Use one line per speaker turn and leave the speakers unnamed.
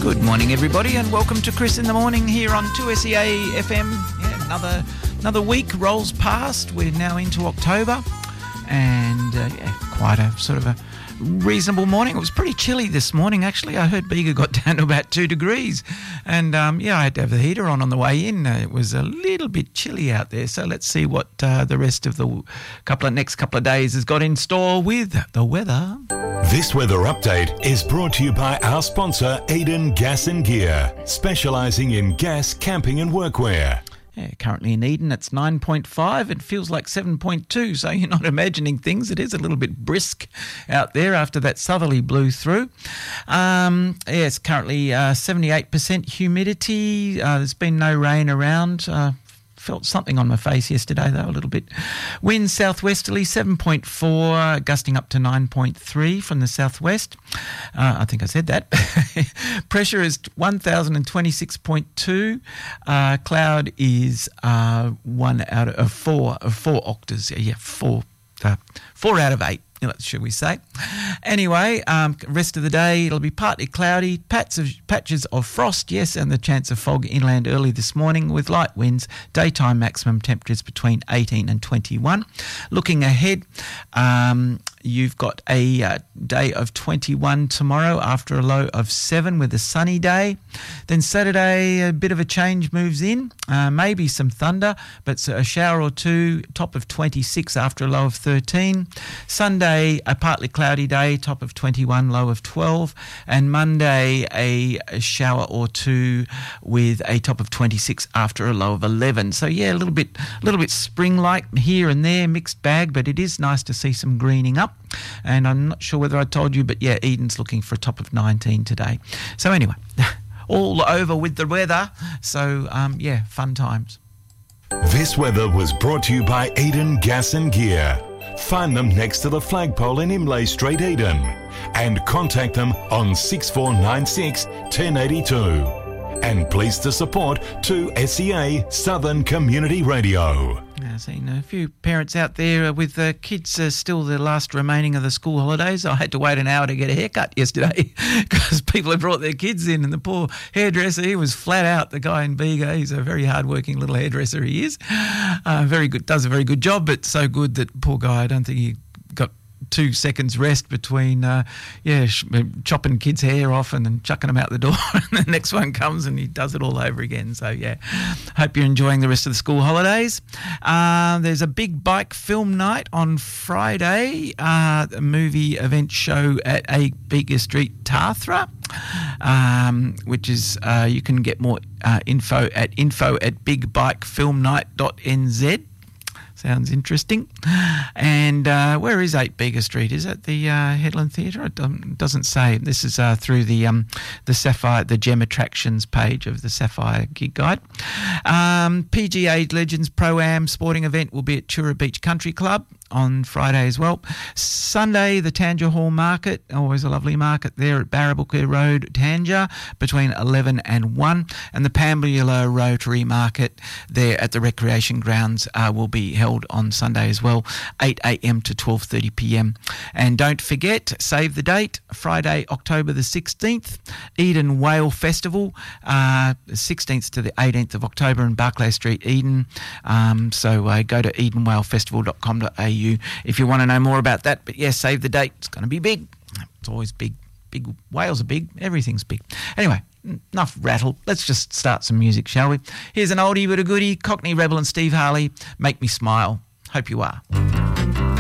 Good morning, everybody, and welcome to Chris in the Morning here on 2SEA FM. Yeah, another week rolls past. We're now into October, and quite a sort of a reasonable morning. It was pretty chilly this morning, actually. I heard Bega got down to about 2 degrees, and I had to have the heater on the way in. It was a little bit chilly out there, so let's see what the rest of the next couple of days has got in store with the weather.
This weather update is brought to you by our sponsor, Eden Gas and Gear, specialising in gas, camping and workwear.
Yeah, currently in Eden, it's 9.5. It feels like 7.2, so you're not imagining things. It is a little bit brisk out there after that southerly blew through. It's currently 78% humidity. There's been no rain around. Felt something on my face yesterday, though, a little bit. Wind southwesterly, 7.4, gusting up to 9.3 from the southwest. I think I said that. Pressure is 1,026.2. Cloud is 1 out of 4 octaves. Yeah, 4 out of 8. Should we say? Anyway, rest of the day, it'll be partly cloudy, patches of frost, yes, and the chance of fog inland early this morning with light winds, daytime maximum temperatures between 18 and 21. Looking ahead, you've got a day of 21 tomorrow after a low of 7 with a sunny day. Then Saturday, a bit of a change moves in, maybe some thunder, but a shower or two, top of 26 after a low of 13. Sunday, a partly cloudy day, top of 21, low of 12. And Monday, a shower or two with a top of 26 after a low of 11. So, yeah, a little bit spring-like here and there, mixed bag, but it is nice to see some greening up. And I'm not sure whether I told you, but, yeah, Eden's looking for a top of 19 today. So, anyway, all over with the weather. So, fun times.
This weather was brought to you by Eden Gas and Gear. Find them next to the flagpole in Imlay Street, Eden, and contact them on 6496 1082. And pleased to support 2SEA Southern Community Radio.
I've seen a few parents out there with kids still the last remaining of the school holidays. I had to wait an hour to get a haircut yesterday because people had brought their kids in, and the poor hairdresser, he was flat out. The guy in Bega, he's a very hard-working little hairdresser, he is. Very good, does a very good job, but so good that poor guy, I don't think he got 2 seconds rest between chopping kids' hair off and then chucking them out the door, and the next one comes and he does it all over again. So hope you're enjoying the rest of the school holidays. There's a big bike film night on Friday, a movie event show at 8 Bega Street, Tathra, which is you can get more info at bigbikefilmnight.nz. Sounds interesting. And where is 8 Bega Street? Is it the Headland Theatre? It doesn't say. This is through the Sapphire, the Gem Attractions page of the Sapphire Gig Guide. PGA Legends Pro-Am sporting event will be at Tura Beach Country Club on Friday as well. Sunday, the Tanja Hall Market, always a lovely market there at Barrabuka Road, Tanja, between 11 and 1. And the Pambula Rotary Market there at the Recreation Grounds will be held on Sunday as well, 8 a.m. to 12:30 p.m. And don't forget, save the date, Friday, October the 16th, Eden Whale Festival, 16th to the 18th of October in Barclay Street, Eden. So go to edenwhalefestival.com.au if you want to know more about that. But yes, save the date. It's going to be big. It's always big. Big whales are big. Everything's big. Anyway, enough rattle. Let's just start some music, shall we? Here's an oldie but a goodie. Cockney Rebel and Steve Harley, Make Me Smile. Hope you are.